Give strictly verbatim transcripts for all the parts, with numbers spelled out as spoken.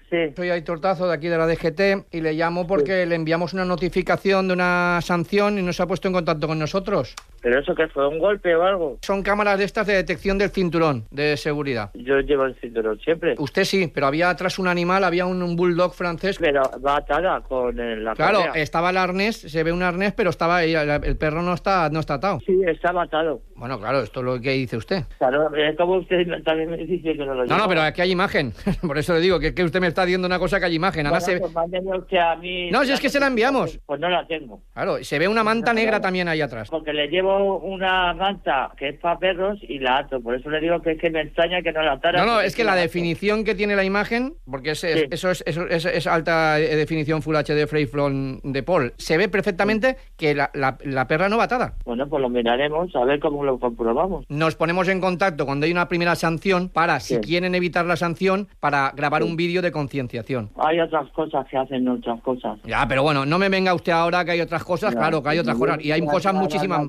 Sí. Soy Aitor Tazo, de aquí de la D G T, y le llamo porque sí. le enviamos una notificación de una sanción y no se ha puesto en contacto con nosotros. ¿Pero eso qué fue? ¿Un golpe o algo? Son cámaras de estas de detección del cinturón de seguridad. Yo llevo el cinturón siempre. Usted sí, pero había atrás un animal, había un, un bulldog francés. Pero va atada con el, la Claro, correa. estaba el arnés, se ve un arnés, pero estaba ahí, el, el perro no está, no está atado. Sí, estaba atado. Bueno, claro, esto es lo que dice usted. Claro, es como usted también me dice que no lo lleva. No, no, pero aquí hay imagen. Por eso le digo que, que usted me está diciendo una cosa que hay imagen. Ahora Bueno, se... pues mándeme usted a mí... No, si es que se la enviamos. Pues no la tengo. Claro, se ve una manta no, negra no. también ahí atrás. Porque le llevo una manta que es para perros y la ato. Por eso le digo que es que me extraña que no la atara. No, no, es que la definición que tiene la imagen, porque es, es, sí. eso, es, eso es, es alta definición Full H D Freyflon de Paul, se ve perfectamente sí. que la, la, la perra no va atada. Bueno, pues lo miraremos a ver cómo lo comprobamos. Nos ponemos en contacto cuando hay una primera sanción para, si sí. quieren evitar la sanción, para grabar sí. un vídeo de concienciación. Hay otras cosas que hacen otras cosas. Ya, pero bueno, no me venga usted ahora que hay otras cosas, no, claro que hay otras cosas, y hay cosas muchísimas...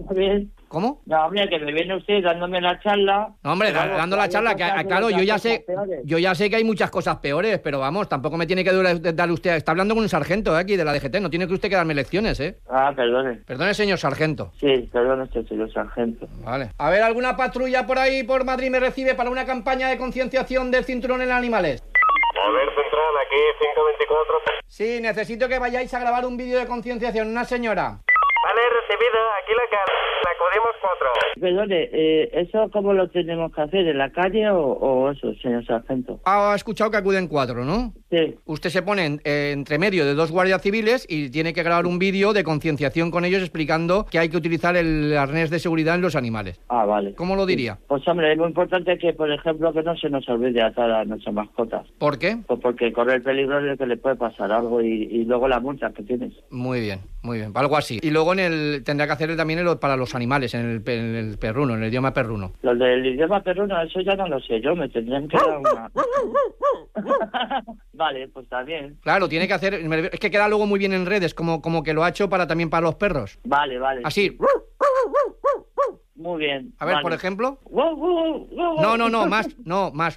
¿Cómo? No, hombre, que me viene usted dándome la charla. No, hombre, da, dando la charla, que, claro, yo ya sé yo ya sé que hay muchas cosas peores, pero vamos, tampoco me tiene que dar usted... Está hablando con un sargento ¿eh? aquí de la D G T, no tiene que usted que darme lecciones, ¿eh? Ah, perdone. Perdone, señor sargento. Sí, perdone usted, señor sargento. Vale. A ver, ¿alguna patrulla por ahí, por Madrid, me recibe para una campaña de concienciación del cinturón en animales? A ver, central, aquí cinco veinticuatro. Sí, necesito que vayáis a grabar un vídeo de concienciación, una señora. Vale, recibido, aquí la cara. Acudimos cuatro. Perdone, eh, ¿eso cómo lo tenemos que hacer? ¿En la calle o, o eso, señor sargento? Ha escuchado que acuden cuatro, ¿no? Sí. Usted se pone en, eh, entre medio de dos guardias civiles y tiene que grabar un vídeo de concienciación con ellos explicando que hay que utilizar el arnés de seguridad en los animales. Ah, vale. ¿Cómo lo diría? Pues hombre, es muy importante que, por ejemplo, que no se nos olvide atar a nuestras mascotas. ¿Por qué? Pues porque corre el peligro de que le puede pasar algo y, y luego la multa que tienes. Muy bien, muy bien, algo así. Y luego en el tendrá que hacer también el, para los animales, en el, en el perruno, en el idioma perruno. Lo del idioma perruno, eso ya no lo sé yo, me tendrían que dar una... Vale, pues está bien. Claro, tiene que hacer... Es que queda luego muy bien en redes, como, como que lo ha hecho para también para los perros. Vale, vale. Así. Muy bien. A ver, vale. por ejemplo. No, no, no, más, no, más.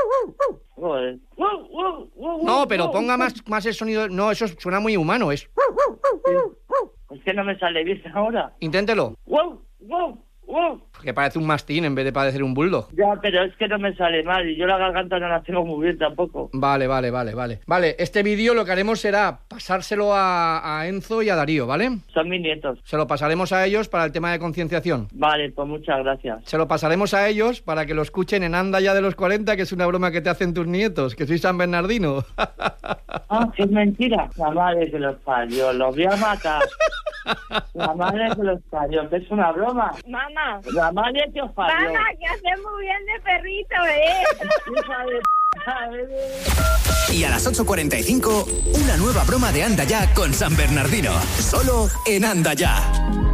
No, pero ponga más, más el sonido. No, eso suena muy humano, es. Es que no me sale bien ahora. Inténtelo. Que parece un mastín en vez de parecer un bulldog. Ya, pero es que no me sale mal y yo la garganta no la tengo muy bien tampoco. Vale, vale, vale, vale. Vale, este vídeo lo que haremos será pasárselo a, a Enzo y a Darío, ¿vale? Son mis nietos. Se lo pasaremos a ellos para el tema de concienciación. Vale, pues muchas gracias. Se lo pasaremos a ellos para que lo escuchen en Anda Ya de los cuarenta, que es una broma que te hacen tus nietos, que soy San Bernardino. Ah, que es mentira. La madre que los parió, los voy a matar. La madre que los parió, que es una broma. Mamá. La madre que os parió. Mamá, que hace muy bien de perrito, ¿eh? Hija de... Y a las ocho cuarenta y cinco, una nueva broma de Anda Ya con San Bernardino. Solo en Anda Ya.